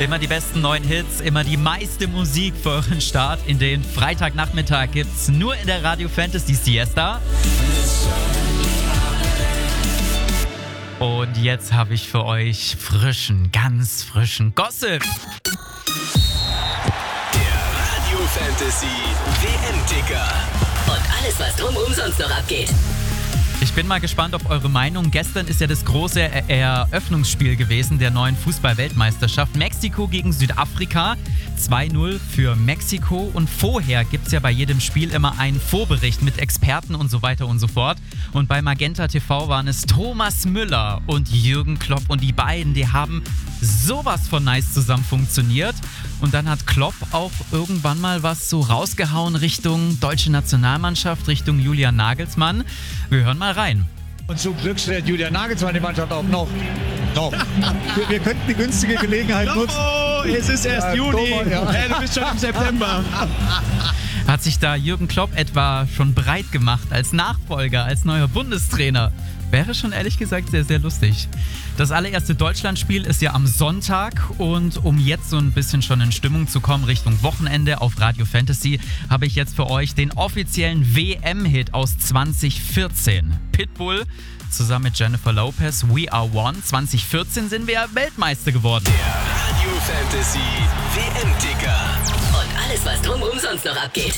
Immer die besten neuen Hits, immer die meiste Musik für euren Start in den Freitagnachmittag gibt's nur in der Radio Fantasy Siesta. Und jetzt habe ich für euch ganz frischen Gossip. Der Radio Fantasy WM-Ticker. Und alles, was drumherum sonst noch abgeht. Ich bin mal gespannt auf eure Meinung. Gestern ist ja das große Eröffnungsspiel gewesen der neuen Fußball-Weltmeisterschaft. Mexiko gegen Südafrika. 2-0 für Mexiko. Und vorher gibt es ja bei jedem Spiel immer einen Vorbericht mit Experten und so weiter und so fort. Und bei Magenta TV waren es Thomas Müller und Jürgen Klopp. Und die beiden, die haben sowas von nice zusammen funktioniert. Und dann hat Klopp auch irgendwann mal was so rausgehauen Richtung deutsche Nationalmannschaft, Richtung Julian Nagelsmann. Wir hören mal rein. Und zum Glück stellt Julian Nagelsmann die Mannschaft auch noch. Wir könnten die günstige Gelegenheit nutzen. Oh, es ist erst Juni. Du bist schon im September. Hat sich da Jürgen Klopp etwa schon breit gemacht als Nachfolger, als neuer Bundestrainer? Wäre schon ehrlich gesagt sehr, sehr lustig. Das allererste Deutschlandspiel ist ja am Sonntag und um jetzt so ein bisschen schon in Stimmung zu kommen Richtung Wochenende auf Radio Fantasy, habe ich jetzt für euch den offiziellen WM-Hit aus 2014. Pitbull zusammen mit Jennifer Lopez, We Are One. 2014 sind wir Weltmeister geworden. Der Radio Fantasy WM-Ticker. Und alles, was drumherum sonst noch abgeht.